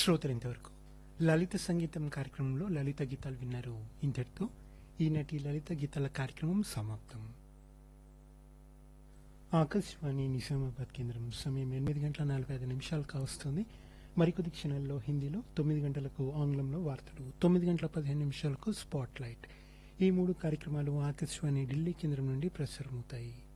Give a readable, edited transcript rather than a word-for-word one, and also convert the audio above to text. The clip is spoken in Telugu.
శ్రోతలు ఇంతవరకు లలిత సంగీతం కార్యక్రమంలో లలిత గీతాలు విన్నారు. ఇంతటితో ఈనాటి లలిత గీతాల కార్యక్రమం సమాప్తం. ఆకాశవాణి నిజామాబాద్ కేంద్రం సమయం 8:45 కావస్తుంది. మరికొద్ది క్షణాల్లో హిందీలో, 9 గంటలకు ఆంగ్లంలో వార్తలు, 9:15 స్పాట్ లైట్. ఈ 3 కార్యక్రమాలు ఆకాశవాణి ఢిల్లీ కేంద్రం నుండి ప్రసారమవుతాయి.